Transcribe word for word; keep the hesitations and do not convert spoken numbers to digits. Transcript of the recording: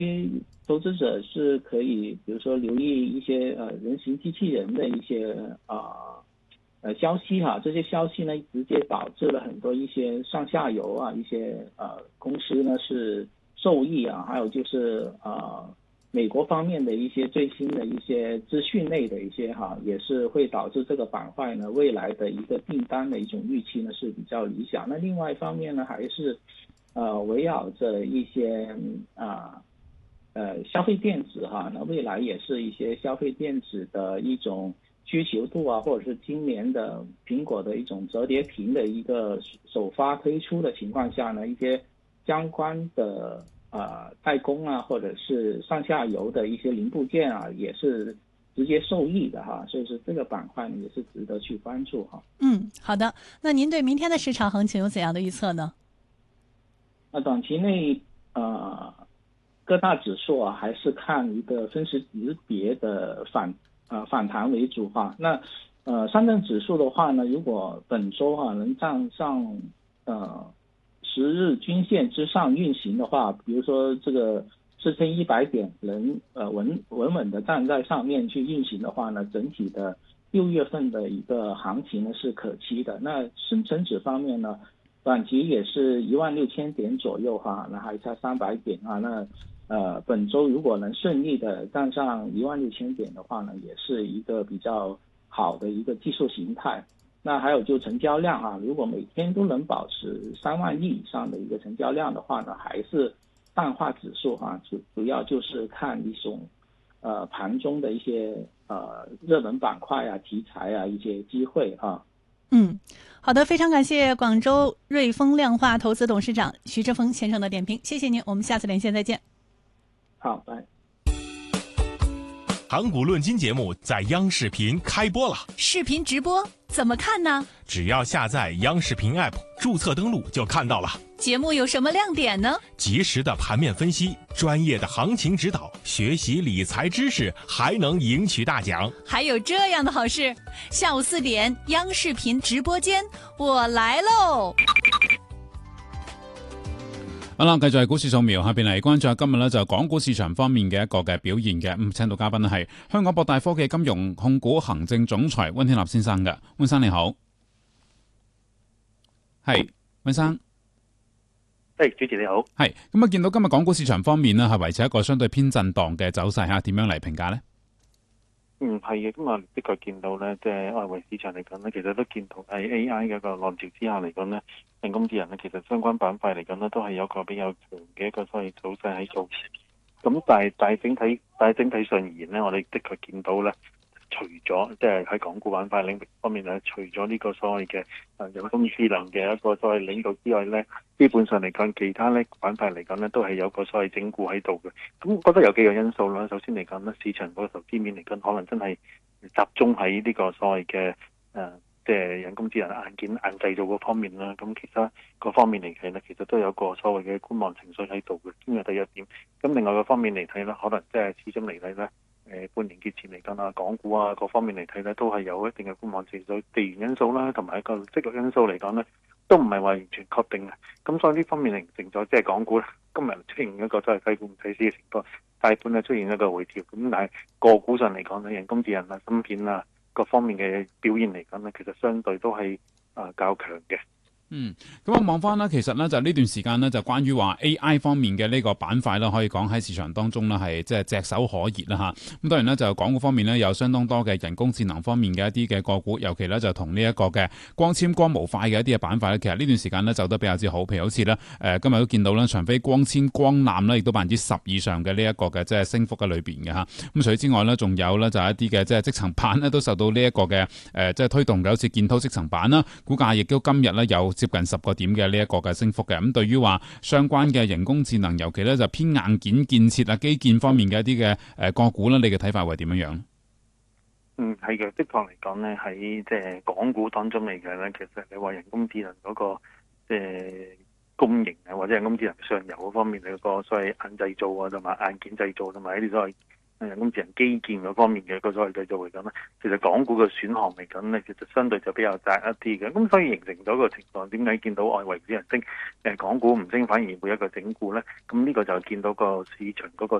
投资者是可以，比如说留意一些呃人形机器人的一些啊呃消息哈，这些消息呢直接导致了很多一些上下游啊一些呃公司呢是受益啊，还有就是呃美国方面的一些最新的一些资讯类的一些哈，也是会导致这个板块呢未来的一个订单的一种预期呢是比较理想。那另外一方面呢，还是呃围绕着一些啊。呃，消费电子哈，那未来也是一些消费电子的一种需求度啊，或者是今年的苹果的一种折叠屏的一个首发推出的情况下呢，一些相关的呃代工啊，或者是上下游的一些零部件啊，也是直接受益的哈，所以说这个板块呢也是值得去关注哈。 嗯，好的。那您对明天的市场行情有怎样的预测呢？ 那短期内呃。各大指数啊，还是看一个分时级别的反呃反弹为主哈。那呃上证指数的话呢，如果本周哈、啊、能站上呃十日均线之上运行的话，比如说这个四千一百点能呃稳稳稳的站在上面去运行的话呢，整体的六月份的一个行情呢是可期的。那深成指方面呢，短期也是一万六千点左右哈，那还差三百点啊，那。呃，本周如果能顺利的站上一万六千点的话呢，也是一个比较好的一个技术形态。那还有就成交量啊，如果每天都能保持三万亿以上的一个成交量的话呢，还是淡化指数啊，主主要就是看一种呃盘中的一些呃热门板块啊、题材啊一些机会啊。 嗯，好的，非常感谢广州瑞丰量化投资董事长徐志峰先生的点评，谢谢您，我们下次连线再见。 好，拜。 盘古论金节目在央视频开播了， 视频直播怎么看呢？ 只要下载央视频 App， 注册登录就看到了。 节目有什么亮点呢？ 及时的盘面分析，专业的行情指导，学习理财知识，还能赢取大奖。 还有这样的好事，下午四點央視頻直播間，我來嘍！ 好啦，繼續係股市掃描，下邊嚟關注下今日呢就港股市場方面嘅一個嘅表現嘅。咁請到嘉賓呢係香港博大科技金融控股行政總裁温天立先生嘅。温生你好，係温生。 係主持你好。 係咁啊，見到今日港股市場方面呢係維持一個相對偏震盪嘅走勢嚇，點樣嚟評價呢？ 嗯，係嘅，咁啊，的確見到咧，即係外圍市場嚟講咧，其實都見到喺 A I 嘅一個浪潮之下嚟講咧，人工智能咧，其實相關板塊嚟講咧，都係有個比較強嘅一個所謂走勢喺度。咁但係但係整體但係整體上而言咧，我哋的確見到咧，除咗即係喺港股板塊領域方面咧，除咗呢個所謂嘅誒人工智能嘅一個所謂領導之外咧，基本上嚟講，其他咧板塊嚟講咧，都係有個所謂整固喺度嘅。咁我覺得有幾個因素啦。首先嚟講咧，市場嗰個投資面嚟講，可能真係集中喺呢個所謂嘅誒，即係人工智能硬件硬製造嗰方面啦。咁其他嗰方面嚟睇咧，其實都有個所謂嘅觀望情緒喺度嘅。呢個第一點。咁另外個方面嚟睇咧，可能即係始終嚟睇咧。誒半年結前嚟講啊，港股啊各方面嚟睇咧，都係有一定嘅觀望情緒，地緣因素啦，同埋一個積極因素嚟講咧，都唔係話完全確定嘅。咁所以呢方面形成咗，即係港股咧，今日出現一個真係睇股唔睇市嘅情況，大盤咧出現一個回調。咁但係個股上嚟講咧，人工智能啊、芯片啊各方面嘅表現嚟講咧，其實相對都係啊、呃、較強嘅。 嗯，咁我望翻啦，其實咧就呢段時間呢，就關於話 A I 方面嘅呢個板塊啦，可以講喺市場當中呢係即係炙手可熱啦嚇。咁當然呢，就港股方面呢，有相當多嘅人工智能方面嘅一啲嘅個股，尤其呢，就同呢一個嘅光纖光模塊嘅一啲嘅板塊咧，其實呢段時間呢，走得比較之好。譬如好似呢，誒、呃、今日都見到啦，長飛光纖光纜呢，亦都百分之十以上嘅呢一個嘅即係升幅嘅裏邊嘅嚇。咁除此之外呢，仲有呢，就係一啲嘅即係積層板呢，都受到呢一個嘅誒即係推動嘅，好似建滔積層板啦，股價亦都今日呢，有接近十個點嘅呢一個嘅升幅嘅。咁對於話相關嘅人工智能，尤其咧就偏硬件建設啊、基建方面嘅一啲嘅誒個股咧，你嘅睇法會點樣樣？ 嗯，係嘅，的確嚟講咧，喺即係港股當中嚟嘅咧，其實你話人工智能嗰、那個即係供應啊，或者人工智能上游嗰方面嘅個所謂硬製造啊，同埋硬件製造同埋呢啲所謂人工智能基建嗰方面嘅個所謂繼續嚟講咧，其實港股嘅選項嚟講咧，其實相對就比較窄一啲嘅。咁所以形成咗個情況，點解見到外圍只人升，誒港股唔升，反而會一個整固咧？咁呢個就見到個市場嗰個